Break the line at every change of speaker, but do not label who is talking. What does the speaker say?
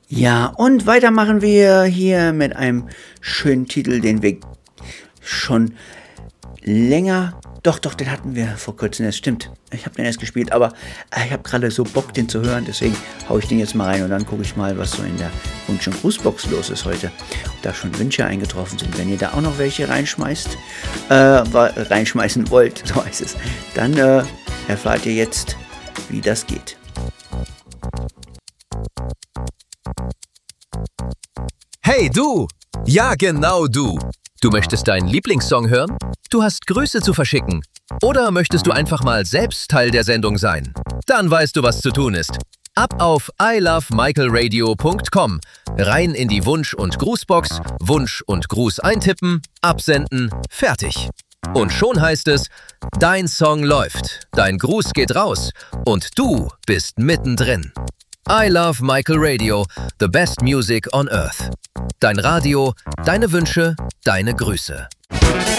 Ja, und weiter machen wir hier mit einem schönen Titel, den wir schon länger... Doch, den hatten wir vor kurzem, das stimmt. Ich habe den erst gespielt, aber ich habe gerade so Bock, den zu hören, deswegen haue ich den jetzt mal rein und dann gucke ich mal, was so in der Wunsch- und Grußbox los ist heute. Ob da schon Wünsche eingetroffen sind. Wenn ihr da auch noch welche reinschmeißen wollt, so heißt es, dann erfahrt ihr jetzt, wie das geht.
Hey du! Ja, genau du! Du möchtest deinen Lieblingssong hören? Du hast Grüße zu verschicken? Oder möchtest du einfach mal selbst Teil der Sendung sein? Dann weißt du, was zu tun ist. Ab auf ilovemichaelradio.com, rein in die Wunsch- und Grußbox, Wunsch und Gruß eintippen, absenden, fertig. Und schon heißt es, dein Song läuft, dein Gruß geht raus und du bist mittendrin. I Love Michael Radio, the best music on earth. Dein Radio, deine Wünsche, deine Grüße.